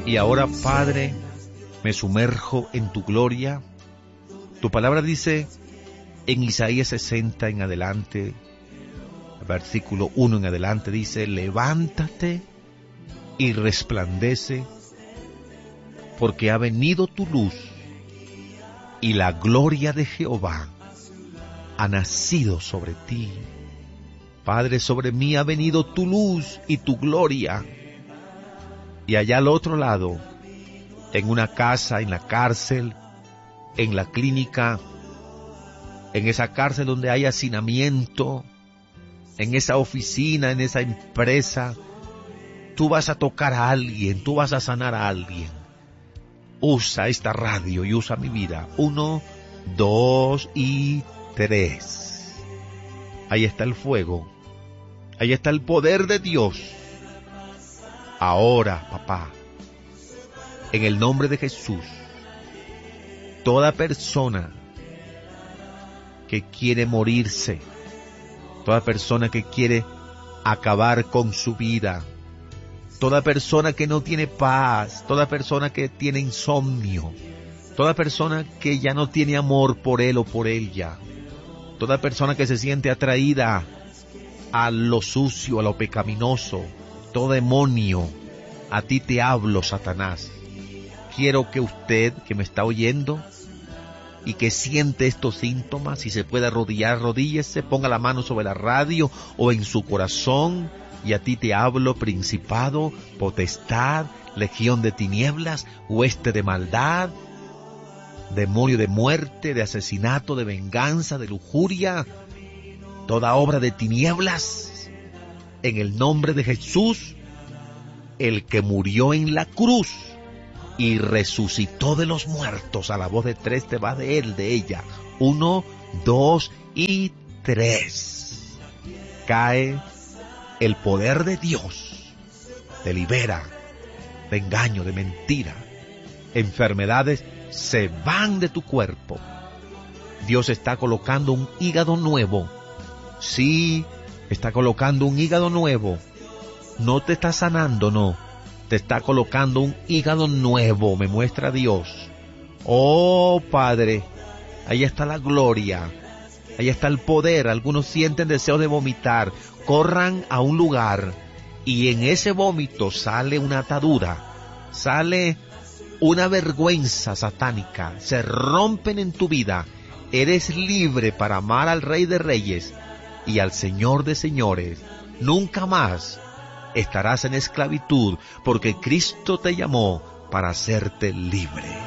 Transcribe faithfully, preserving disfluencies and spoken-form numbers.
Y ahora, Padre, me sumerjo en tu gloria. Tu palabra dice en Isaías sesenta en adelante, versículo uno en adelante, dice: levántate y resplandece, porque ha venido tu luz, y la gloria de Jehová ha nacido sobre ti. Padre, sobre mí ha venido tu luz y tu gloria. Y allá al otro lado, en una casa, en la cárcel, en la clínica, en esa cárcel donde hay hacinamiento, en esa oficina, en esa empresa, tú vas a tocar a alguien, tú vas a sanar a alguien. Usa esta radio y usa mi vida. Uno, dos y tres. Ahí está el fuego. Ahí está el poder de Dios. Ahora, papá, en el nombre de Jesús, toda persona que quiere morirse, toda persona que quiere acabar con su vida, toda persona que no tiene paz, toda persona que tiene insomnio, toda persona que ya no tiene amor por él o por ella, toda persona que se siente atraída a lo sucio, a lo pecaminoso, todo demonio, a ti te hablo, Satanás. Quiero que usted, que me está oyendo y que siente estos síntomas, si se puede arrodillar, arrodíllese, ponga la mano sobre la radio o en su corazón, y a ti te hablo: principado, potestad, legión de tinieblas, hueste de maldad, demonio de muerte, de asesinato, de venganza, de lujuria, toda obra de tinieblas, en el nombre de Jesús, el que murió en la cruz y resucitó de los muertos. A la voz de tres te va de él, de ella. Uno, dos y tres. Cae el poder de Dios. Te libera de engaño, de mentira. Enfermedades se van de tu cuerpo. Dios está colocando un hígado nuevo. Sí, está colocando un hígado nuevo. No te está sanando, no. Te está colocando un hígado nuevo, me muestra Dios. Oh, Padre, ahí está la gloria, ahí está el poder. Algunos sienten deseo de vomitar. Corran a un lugar y en ese vómito sale una atadura, sale una vergüenza satánica. Se rompen en tu vida. Eres libre para amar al Rey de Reyes y al Señor de Señores. Nunca más estarás en esclavitud, porque Cristo te llamó para hacerte libre.